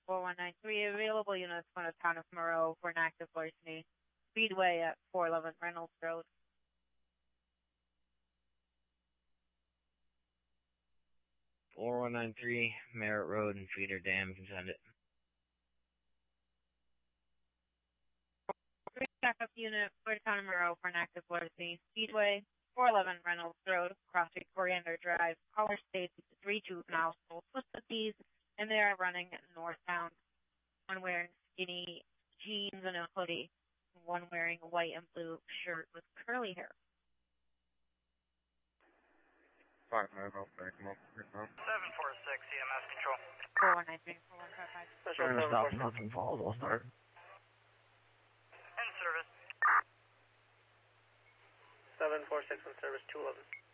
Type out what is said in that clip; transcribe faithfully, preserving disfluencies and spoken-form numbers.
four one nine three, available units from the town of Moreau for an active larceny. Speedway at four eleven Reynolds Road. four one nine three, Merritt Road and Feeder Dam, can send it. Backup unit for the town of Moreau for an active larceny. Speedway, four eleven Reynolds Road, crossing Coriander Drive. Caller states three juveniles stole twisted tees, and they are running northbound. One wearing skinny jeans and a hoodie, and one wearing a white and blue shirt with curly hair. Five nine oh, back them up. seven four six, E M S control. four one nine three, four one five five. Trying to stop nothing falls, I'll start. In service. seven four six in service, two eleven.